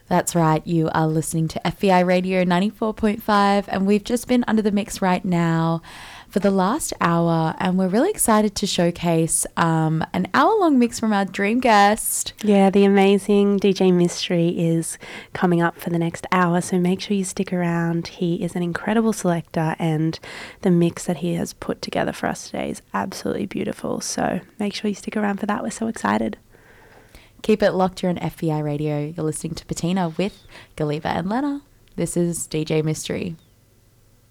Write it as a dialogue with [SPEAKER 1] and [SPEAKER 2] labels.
[SPEAKER 1] That's right, you are listening to FBI Radio 94.5, and we've just been under the mix right now for the last hour, and we're really excited to showcase an hour-long mix from our dream guest.
[SPEAKER 2] Yeah, the amazing DJ Mystery is coming up for the next hour, so make sure you stick around. He is an incredible selector, and the mix that he has put together for us today is absolutely beautiful, so make sure you stick around for that. We're so excited.
[SPEAKER 1] Keep it locked. You're on FBI Radio. You're listening to Patina with Galiva and Lena. This is DJ Mystery.